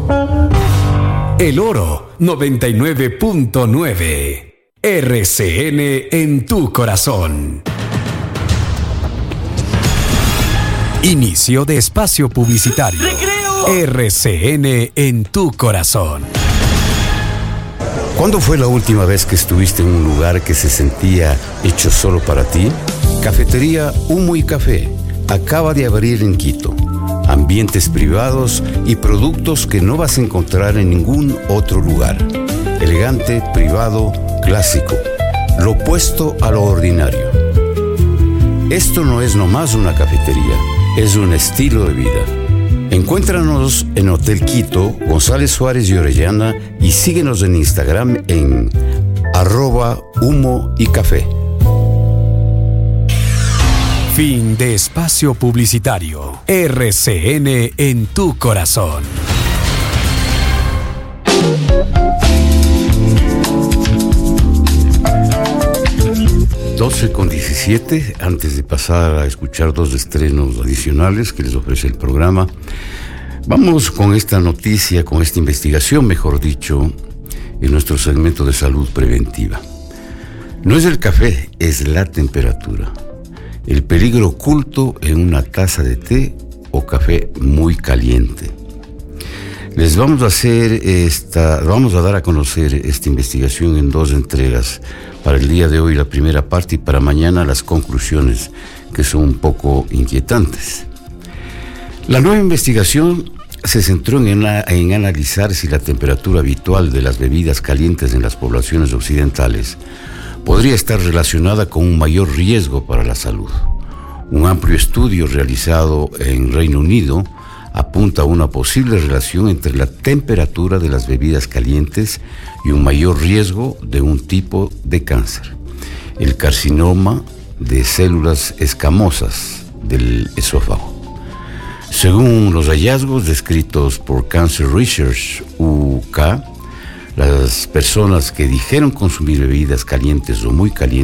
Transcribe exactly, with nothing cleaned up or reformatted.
El Oro noventa y nueve punto nueve. R C N en tu corazón. Inicio de espacio publicitario. R C N en tu corazón. ¿Cuándo fue la última vez que estuviste en un lugar que se sentía hecho solo para ti? Cafetería Humo y Café acaba de abrir en Quito. Ambientes privados y productos que no vas a encontrar en ningún otro lugar. Elegante, privado, clásico. Lo opuesto a lo ordinario. Esto no es nomás una cafetería, es un estilo de vida. Encuéntranos en Hotel Quito, González Suárez y Orellana y síguenos en Instagram en arroba humo y café. Fin de espacio publicitario. R C N en tu corazón. doce con diecisiete, antes de pasar a escuchar dos estrenos adicionales que les ofrece el programa, vamos con esta noticia, con esta investigación, mejor dicho, en nuestro segmento de salud preventiva. No es el café, es la temperatura. El peligro oculto en una taza de té o café muy caliente. Les vamos a hacer esta, vamos a dar a conocer esta investigación en dos entregas. Para el día de hoy la primera parte y para mañana las conclusiones, que son un poco inquietantes. La nueva investigación se centró en, en analizar si la temperatura habitual de las bebidas calientes en las poblaciones occidentales podría estar relacionada con un mayor riesgo para la salud. Un amplio estudio realizado en Reino Unido apunta a una posible relación entre la temperatura de las bebidas calientes y un mayor riesgo de un tipo de cáncer, el carcinoma de células escamosas del esófago. Según los hallazgos descritos por Cancer Research U K, las personas que dijeron consumir bebidas calientes o muy calientes